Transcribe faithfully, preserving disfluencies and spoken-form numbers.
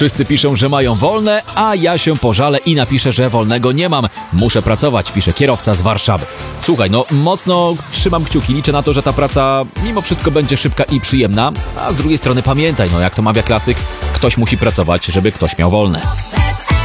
Wszyscy piszą, że mają wolne, a ja się pożalę i napiszę, że wolnego nie mam. Muszę pracować, pisze kierowca z Warszawy. Słuchaj, no mocno trzymam kciuki, liczę na to, że ta praca mimo wszystko będzie szybka i przyjemna, a z drugiej strony pamiętaj, no jak to mawia klasyk, ktoś musi pracować, żeby ktoś miał wolne.